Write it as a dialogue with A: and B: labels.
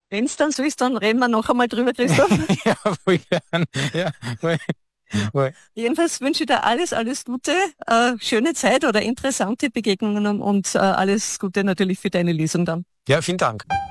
A: Wenn es dann so ist, dann reden wir noch einmal drüber, Christoph.
B: Ja, voll gern. Ja, voll.
A: Jedenfalls wünsche ich dir alles Gute, schöne Zeit oder interessante Begegnungen und alles Gute natürlich für deine Lesung dann.
B: Ja, vielen Dank.